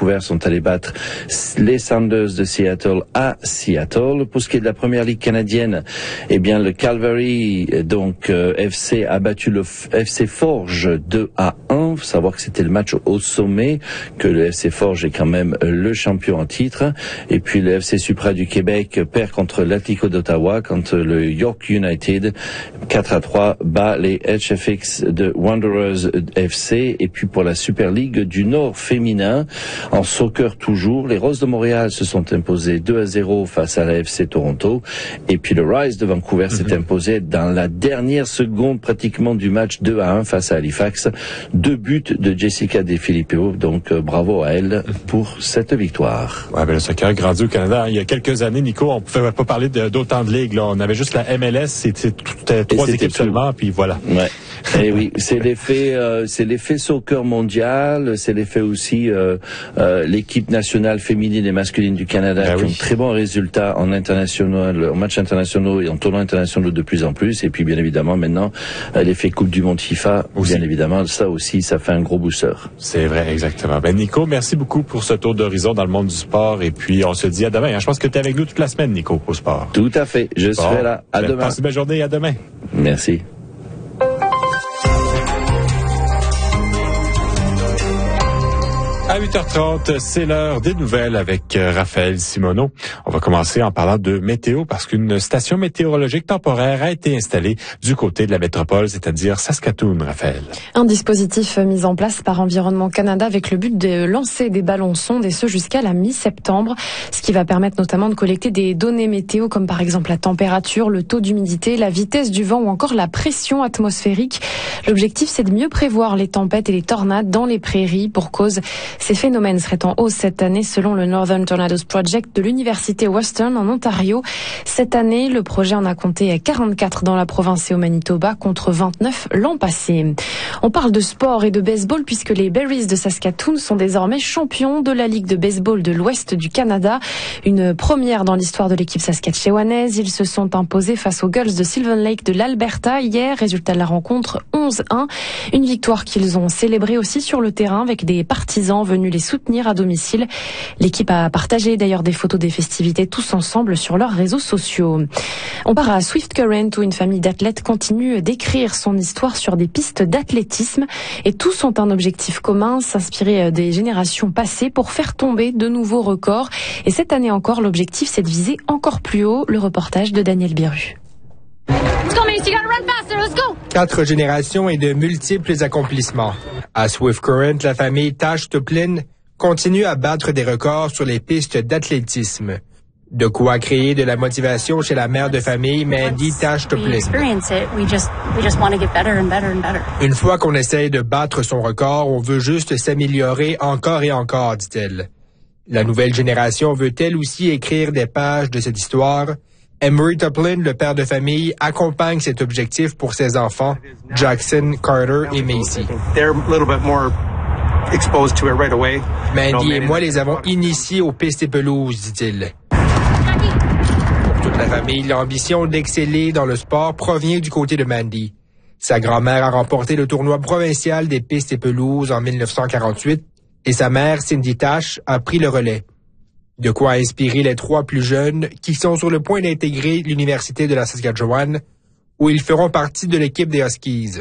Vancouver sont allés battre les Sounders de Seattle à Seattle. Pour ce qui est de la première ligue canadienne, eh bien, le Calgary, donc, FC a battu le FC Forge 2-1. Faut savoir que c'était le match au sommet, que le FC Forge est quand même le champion en titre. Et puis le FC Supra du Québec perd contre l'Atlético d'Ottawa, quand le York United 4-3 bat les HFX de Wanderers FC. Et puis pour la Super League du Nord féminin, en soccer toujours, les Roses de Montréal se sont imposées 2-0 face à la FC Toronto. Et puis le Rise de Vancouver s'est imposé dans la dernière seconde pratiquement du match 2-1 face à Halifax. 2 buts de Jessica De Filippo, donc bravo à elle pour cette victoire. Ouais, ben le soccer grandit au Canada. Il y a quelques années, Nico, on pouvait pas parler d'autant de ligues. Là. On avait juste la MLS, c'était 3 équipes seulement, puis voilà. Ouais. Et oui, c'est l'effet soccer mondial, c'est l'effet aussi l'équipe nationale féminine et masculine du Canada qui ont de très bons résultats en matchs internationaux et en tournois internationaux de plus en plus. Et puis bien évidemment maintenant l'effet Coupe du Monde FIFA, bien évidemment ça aussi, ça fait un gros booster. C'est vrai, exactement. Ben Nico, merci beaucoup pour ce tour d'horizon dans le monde du sport. Et puis on se dit à demain. Je pense que tu es avec nous toute la semaine, Nico, au sport. Tout à fait, je serai là. À demain. Passe une belle journée et à demain. Merci. À 8h30, c'est l'heure des nouvelles avec Raphaël Simoneau. On va commencer en parlant de météo parce qu'une station météorologique temporaire a été installée du côté de la métropole, c'est-à-dire Saskatoon, Raphaël. Un dispositif mis en place par Environnement Canada avec le but de lancer des ballons sondes et ce jusqu'à la mi-septembre, ce qui va permettre notamment de collecter des données météo comme par exemple la température, le taux d'humidité, la vitesse du vent ou encore la pression atmosphérique. L'objectif, c'est de mieux prévoir les tempêtes et les tornades dans les prairies pour cause. Ces phénomènes seraient en hausse cette année selon le Northern Tornadoes Project de l'Université Western en Ontario. Cette année, le projet en a compté 44 dans la province et au Manitoba contre 29 l'an passé. On parle de sport et de baseball puisque les Berries de Saskatoon sont désormais champions de la Ligue de baseball de l'Ouest du Canada. Une première dans l'histoire de l'équipe saskatchewanaise. Ils se sont imposés face aux Gulls de Sylvan Lake de l'Alberta hier. Résultat de la rencontre 11-1. Une victoire qu'ils ont célébrée aussi sur le terrain avec des partisans venus les soutenir à domicile. L'équipe a partagé d'ailleurs des photos des festivités tous ensemble sur leurs réseaux sociaux. On part à Swift Current où une famille d'athlètes continue d'écrire son histoire sur des pistes d'athlétisme et tous ont un objectif commun, s'inspirer des générations passées pour faire tomber de nouveaux records. Et cette année encore, l'objectif c'est de viser encore plus haut. Le reportage de Daniel Biru. 4 générations et de multiples accomplissements. À Swift Current, la famille Tash-Toplin continue à battre des records sur les pistes d'athlétisme. De quoi créer de la motivation chez la mère de famille Mandy Tash-Toplin. Une fois qu'on essaye de battre son record, on veut juste s'améliorer encore et encore, dit-elle. La nouvelle génération veut elle aussi écrire des pages de cette histoire. Emery Toplin, le père de famille, accompagne cet objectif pour ses enfants, Jackson, Carter et Macy. Mandy et moi les avons initiés aux pistes et pelouses, dit-il. Pour toute la famille, l'ambition d'exceller dans le sport provient du côté de Mandy. Sa grand-mère a remporté le tournoi provincial des pistes et pelouses en 1948 et sa mère, Cindy Tash, a pris le relais. De quoi inspirer les 3 plus jeunes qui sont sur le point d'intégrer l'Université de la Saskatchewan, où ils feront partie de l'équipe des Huskies.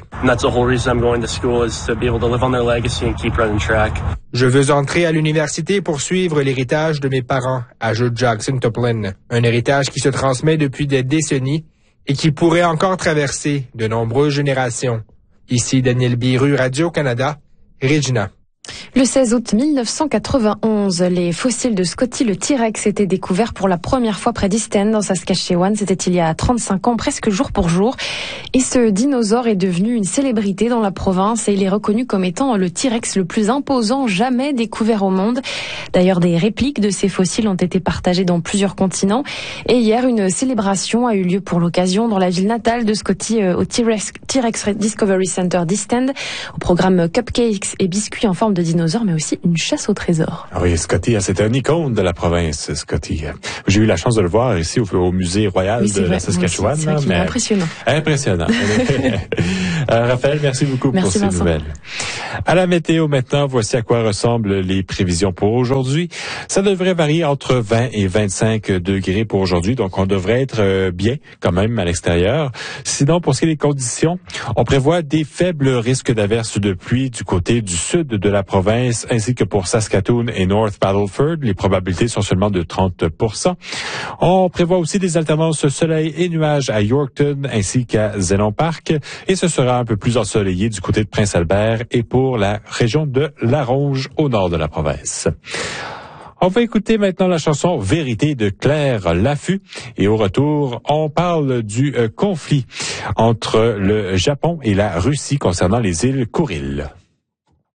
Je veux entrer à l'université pour suivre l'héritage de mes parents, ajoute Jackson Toplin, un héritage qui se transmet depuis des décennies et qui pourrait encore traverser de nombreuses générations. Ici Daniel Biru, Radio-Canada, Regina. Le 16 août 1991, les fossiles de Scotty le T-Rex étaient découverts pour la première fois près d'Easton, dans Saskatchewan. C'était il y a 35 ans, presque jour pour jour. Et ce dinosaure est devenu une célébrité dans la province et il est reconnu comme étant le T-Rex le plus imposant jamais découvert au monde. D'ailleurs, des répliques de ces fossiles ont été partagées dans plusieurs continents. Et hier, une célébration a eu lieu pour l'occasion dans la ville natale de Scotty, au T-Rex Discovery Center d'Easton, au programme Cupcakes et biscuits en forme de dinosaures, mais aussi une chasse au trésor. Ah oui, Scotty, c'est un icône de la province, Scotty. J'ai eu la chance de le voir ici au musée royal de la Saskatchewan. C'est vrai qu'il est impressionnant. Impressionnant. Raphaël, merci beaucoup pour ces nouvelles. À la météo maintenant, voici à quoi ressemblent les prévisions pour aujourd'hui. Ça devrait varier entre 20 et 25 degrés pour aujourd'hui, donc on devrait être bien quand même à l'extérieur. Sinon, pour ce qui est des conditions, on prévoit des faibles risques d'averses de pluie du côté du sud de la province, ainsi que pour Saskatoon et North Battleford. Les probabilités sont seulement de 30%. On prévoit aussi des alternances soleil et nuages à Yorkton ainsi qu'à Zénon Park, et ce sera un peu plus ensoleillé du côté de Prince-Albert et pour la région de La Ronge au nord de la province. On va écouter maintenant la chanson Vérité de Claire Laffut, et au retour, on parle du conflit entre le Japon et la Russie concernant les îles Kouriles.